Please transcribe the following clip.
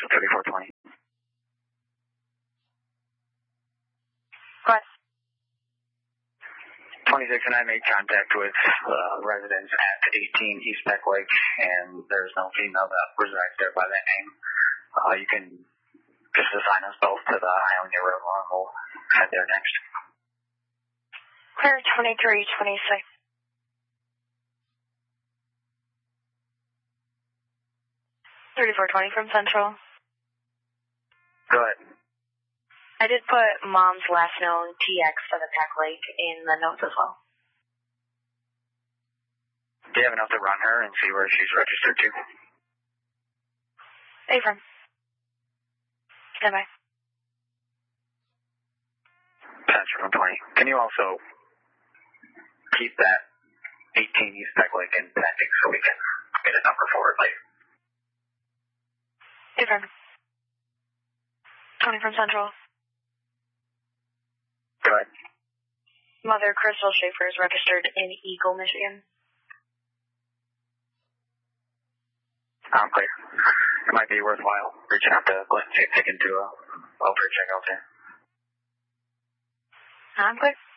3420. What? 26 and I made contact with residents at 18 East Peck Lake, and there's no female that resides there by that name. You can just assign us both to the Ionia River, and we'll head there next. Clear 2326. $3420 from Central. Go ahead. I did put Mom's last known TX for the Peck Lake in the notes as well. Do you have enough to run her and see where she's registered to? Affirm. Stand by. Central from 20. Can you also keep that 18 East Peck Lake in pending so we can get a number for it later? Affirm. 20 from Central. Go ahead. Mother Crystal Schaefer is registered in Eagle, Michigan. I'm clear. It might be worthwhile reaching out to Glenn, see if they can do a welfare check out there. I'm clear.